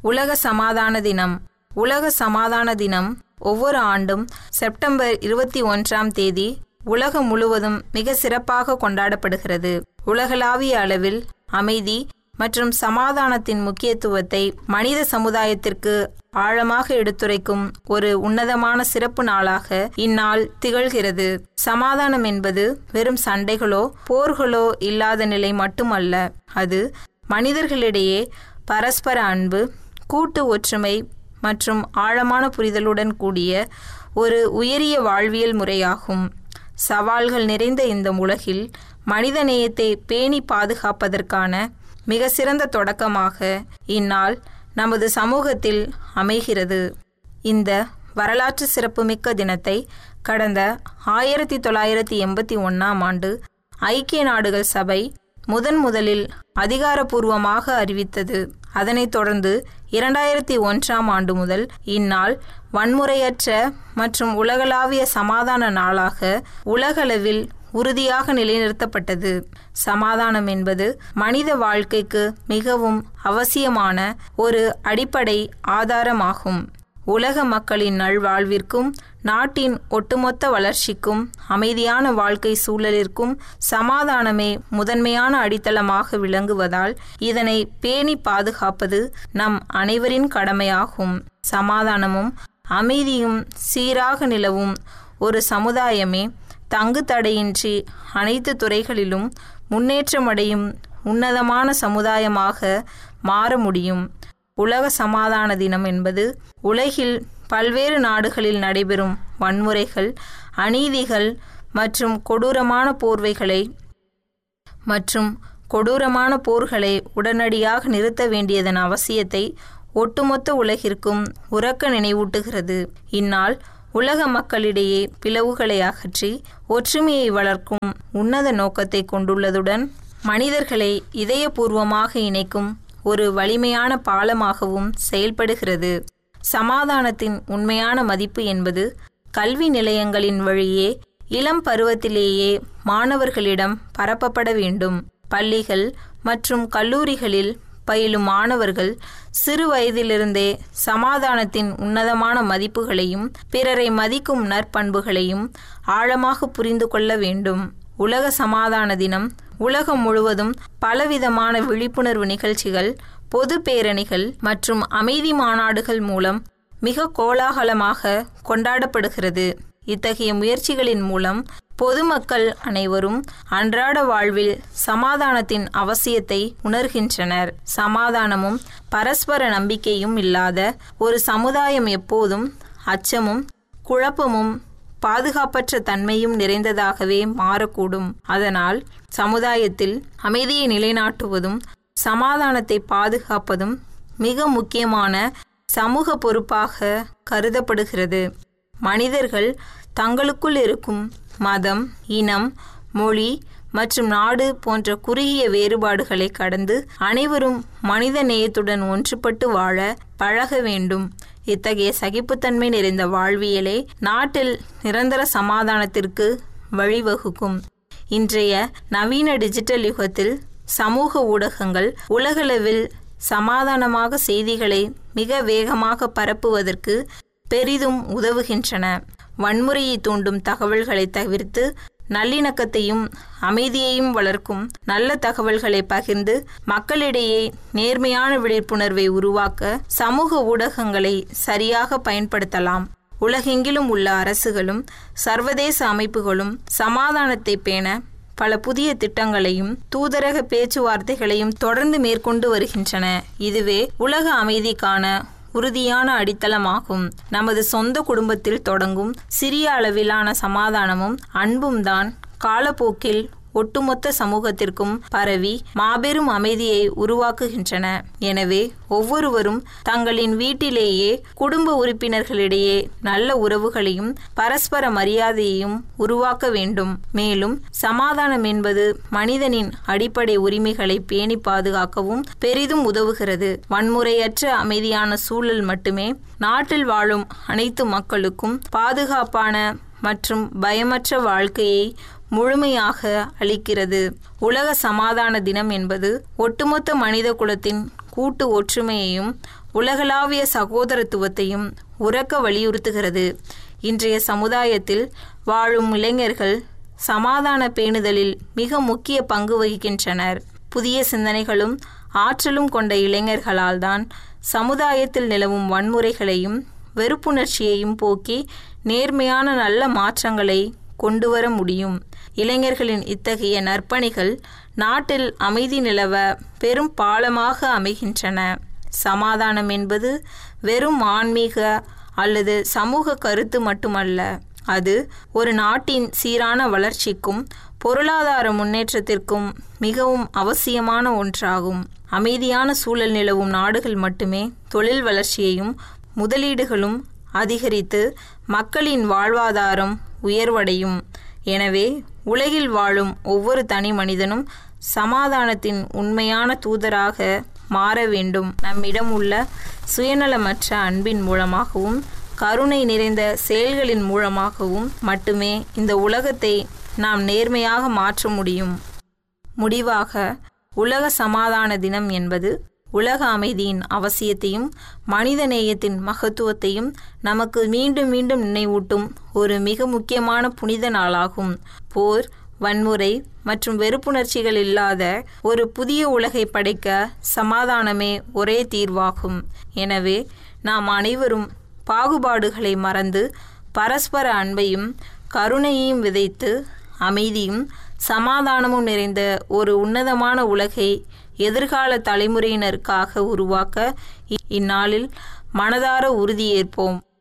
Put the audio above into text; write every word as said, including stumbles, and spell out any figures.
உலக சமாதான தினம். உலக சமாதான தினம் ஒவ்வொரு ஆண்டும் செப்டம்பர் இருபத்தி ஒன்றாம் தேதி உலகம் முழுவதும் மிக சிறப்பாக கொண்டாடப்படுகிறது. உலகளாவிய அளவில் அமைதி மற்றும் சமாதானத்தின் முக்கியத்துவத்தை மனித சமுதாயத்திற்கு ஆழமாக எடுத்துரைக்கும் ஒரு உன்னதமான சிறப்பு நாளாக இந்நாள் திகழ்கிறது. சமாதானம் என்பது வெறும் சண்டைகளோ போர்களோ இல்லாத நிலை மட்டுமல்ல. அது மனிதர்களிடையே பரஸ்பர அன்பு, கூட்டு ஒற்றுமை மற்றும் ஆழமான புரிதலுடன் கூடிய ஒரு உயரிய வாழ்வியல் முறையாகும். சவால்கள் நிறைந்த இந்த உலகில் மனித நேயத்தை பேணி பாதுகாப்பதற்கான மிக சிறந்த தொடக்கமாக இந்நாள் நமது சமூகத்தில் அமைகிறது. இந்த வரலாற்று சிறப்புமிக்க தினத்தை கடந்த ஆயிரத்தி தொள்ளாயிரத்தி எண்பத்தி ஒன்றாம் ஆண்டு ஐக்கிய நாடுகள் சபை முதன் முதலில் அதிகாரப்பூர்வமாக அறிவித்தது. அதனைத் தொடர்ந்து இரண்டாயிரத்தி ஒன்றாம் ஆண்டு முதல் இந்நாள் வன்முறையற்ற மற்றும் உலகளாவிய சமாதான நாளாக உலகளவில் உறுதியாக நிலைநிறுத்தப்பட்டது. சமாதானம் என்பது மனித வாழ்க்கைக்கு மிகவும் அவசியமான ஒரு அடிப்படை ஆதாரமாகும். உலக மக்களின் நல்வாழ்விற்கும் நாட்டின் ஒட்டுமொத்த வளர்ச்சிக்கும் அமைதியான வாழ்க்கை சூழலிற்கும் சமாதானமே முதன்மையான அடித்தளமாக விளங்குவதால் இதனை பேணி பாதுகாப்பது நம் அனைவரின் கடமையாகும். சமாதானமும் அமைதியும் சீராக நிலவும் ஒரு சமுதாயமே தங்கு தடையின்றி அனைத்து துறைகளிலும் முன்னேற்றமடையும் உன்னதமான சமுதாயமாக மாற முடியும். உலக சமாதான தினம் என்பது உலகில் பல்வேறு நாடுகளில் நடைபெறும் வன்முறைகள், அநீதிகள் மற்றும் கொடூரமான போர்வைகளை மற்றும் கொடூரமான போர்களை உடனடியாக நிறுத்த வேண்டியதன் அவசியத்தை ஒட்டுமொத்த உலகிற்கும் உரக்க நினைவூட்டுகிறது. இந்நாள் உலக மக்களிடையே பிளவுகளை அகற்றி ஒற்றுமையை வளர்க்கும் உன்னத நோக்கத்தை கொண்டுள்ளதுடன் மனிதர்களை இதயபூர்வமாக இணைக்கும் ஒரு வலிமையான பாலமாகவும் செயல்படுகிறது. சமாதானத்தின் உண்மையான மதிப்பு என்பது கல்வி நிலையங்களின் வழியே இளம் பருவத்திலேயே மாணவர்களிடம் பரப்பப்பட வேண்டும். பள்ளிகள் மற்றும் கல்லூரிகளில் பயிலும் மாணவர்கள் சிறு வயதிலிருந்தே சமாதானத்தின் உன்னதமான மதிப்புகளையும் பிறரை மதிக்கும் நற்பண்புகளையும் ஆழமாக புரிந்து கொள்ள வேண்டும். உலக சமாதான தினம் உலகம் முழுவதும் பலவிதமான விழிப்புணர்வு நிகழ்ச்சிகள், பொது பேரணிகள் மற்றும் அமைதி மாநாடுகள் மூலம் மிக கோலாகலமாக கொண்டாடப்படுகிறது. இத்தகைய முயற்சிகளின் மூலம் பொதுமக்கள் அனைவரும் அன்றாட வாழ்வில் சமாதானத்தின் அவசியத்தை உணர்கின்றனர். சமாதானமும் பரஸ்பர நம்பிக்கையும் இல்லாத ஒரு சமுதாயம் எப்போதும் அச்சமும் குழப்பமும் பாதுகாப்பற்ற தன்மையும் நிறைந்ததாகவே மாறக்கூடும். அதனால் சமுதாயத்தில் அமைதியை நிலைநாட்டுவதும் சமாதானத்தை பாதுகாப்பதும் மிக முக்கியமான சமூக பொறுப்பாக கருதப்படுகிறது. மனிதர்கள் தங்களுக்குள் இருக்கும் மதம், இனம், மொழி மற்றும் நாடு போன்ற குறுகிய வேறுபாடுகளை கடந்து அனைவரும் மனித நேயத்துடன் ஒன்றுபட்டு வாழ பழக வேண்டும். இத்தகைய சகிப்புத்தன்மை நிறைந்த வாழ்வியலே நாட்டில் நிரந்தர சமாதானத்திற்கு வழிவகுக்கும். இன்றைய நவீன டிஜிட்டல் யுகத்தில் சமூக ஊடகங்கள் உலகளவில் சமாதானமாக செய்திகளை மிக வேகமாக பரப்புவதற்கு பெரிதும் உதவுகின்றன. வன்முறையை தூண்டும் தகவல்களை தவிர்த்து நல்லிணக்கத்தையும் அமைதியையும் வளர்க்கும் நல்ல தகவல்களை பகிர்ந்து மக்களிடையே நேர்மையான விழிப்புணர்வை உருவாக்க சமூக ஊடகங்களை சரியாக பயன்படுத்தலாம். உலகெங்கிலும் உள்ள அரசுகளும் சர்வதேச அமைப்புகளும் சமாதானத்தை பேண பல புதிய திட்டங்களையும் தூதரக பேச்சுவார்த்தைகளையும் தொடர்ந்து மேற்கொண்டு வருகின்றன. இதுவே உலக அமைதிக்கான உறுதியான அடித்தளமாகும். நமது சொந்த குடும்பத்தில் தொடங்கும் சிறிய அளவிலான சமாதானமும் அன்பும் தான் காலப்போக்கில் ஒட்டுமொத்த சமூகத்திற்கும் பரவி மாபெரும் அமைதியை உருவாக்குகின்றன. எனவே ஒவ்வொருவரும் தங்களின் வீட்டிலேயே குடும்ப உறுப்பினர்களிடையே நல்ல உறவுகளையும் பரஸ்பர மரியாதையையும் உருவாக்க வேண்டும். மேலும் சமாதானம் என்பது மனிதனின் அடிப்படை உரிமைகளை பேணி பாதுகாக்கவும் பெரிதும் உதவுகிறது. வன்முறையற்ற அமைதியான சூழல் மட்டுமே நாட்டில் வாழும் அனைத்து மக்களுக்கும் பாதுகாப்பான மற்றும் பயமற்ற வாழ்க்கையை முழுமையாக அளிக்கிறது. உலக சமாதான தினம் என்பது ஒட்டுமொத்த மனித குலத்தின் கூட்டு ஒற்றுமையையும் உலகளாவிய சகோதரத்துவத்தையும் உரக்க வலியுறுத்துகிறது. இன்றைய சமுதாயத்தில் வாழும் இளைஞர்கள் சமாதான பேணுதலில் மிக முக்கிய பங்கு வகிக்கின்றனர். புதிய சிந்தனைகளும் ஆற்றலும் கொண்ட இளைஞர்களால் தான் சமுதாயத்தில் நிலவும் வன்முறைகளையும் வெறுப்புணர்ச்சியையும் போக்கி நேர்மையான நல்ல மாற்றங்களை கொண்டு வர முடியும். இளைஞர்களின் இத்தகைய நற்பணிகள் நாட்டில் அமைதி நிலவ பெரும் பாலமாக அமைகின்றன. சமாதானம் என்பது வெறும் ஆன்மீக அல்லது சமூக கருத்து மட்டுமல்ல, அது ஒரு நாட்டின் சீரான வளர்ச்சிக்கும் பொருளாதார முன்னேற்றத்திற்கும் மிகவும் அவசியமான ஒன்றாகும். அமைதியான சூழல் நிலவும் நாடுகள் மட்டுமே தொழில் வளர்ச்சியையும் முதலீடுகளும் அதிகரித்து மக்களின் வாழ்வாதாரம் உயர்வடையும். எனவே உலகில் வாழும் ஒவ்வொரு தனி மனிதனும் சமாதானத்தின் உண்மையான தூதராக மாற வேண்டும். நம்மிடம் உள்ள சுயநலமற்ற அன்பின் மூலமாகவும் கருணை நிறைந்த செயல்களின் மூலமாகவும் மட்டுமே இந்த உலகத்தை நாம் நேர்மையாக மாற்ற முடியும். முடிவாக, உலக சமாதான தினம் என்பது உலக அமைதியின் அவசியத்தையும் மனித நேயத்தின் மகத்துவத்தையும் நமக்கு மீண்டும் மீண்டும் நினைவூட்டும் ஒரு மிக முக்கியமான புனித நாளாகும். போர், வன்முறை மற்றும் வெறுப்புணர்ச்சிகள் இல்லாத ஒரு புதிய உலகை படைக்க சமாதானமே ஒரே தீர்வாகும். எனவே நாம் அனைவரும் பாகுபாடுகளை மறந்து பரஸ்பர அன்பையும் கருணையையும் விதைத்து அமைதியும் சமாதானமும் நிறைந்த ஒரு உன்னதமான உலகை எதிர்கால தலைமுறையினருக்காக உருவாக்க இந்நாளில் மனதார உறுதியேற்போம்.